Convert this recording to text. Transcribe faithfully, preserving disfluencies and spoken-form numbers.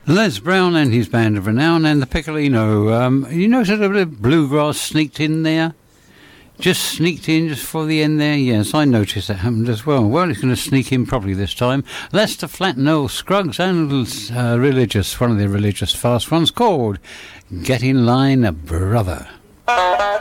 Les Brown and his band of renown and the Piccolino. Um, you noticed a bit of bluegrass sneaked in there? Just sneaked in just for the end there? Yes, I noticed that happened as well. Well, it's going to sneak in properly this time. Lester Flatt, Noel Scruggs and uh, Religious, one of the Religious fast ones called Get in Line, Brother.